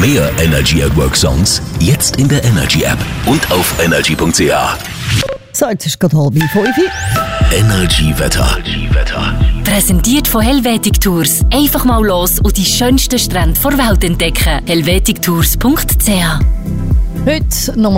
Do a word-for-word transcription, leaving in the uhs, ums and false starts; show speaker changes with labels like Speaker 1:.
Speaker 1: Mehr Energy at Work Songs jetzt in der Energy App und auf energy punkt c h.
Speaker 2: So, jetzt ist gerade halb fünf.
Speaker 1: Energy Wetter.
Speaker 3: Präsentiert von Helvetic Tours. Einfach mal los und die schönsten Strände der Welt entdecken. helvetic tours punkt c h.
Speaker 2: Heute noch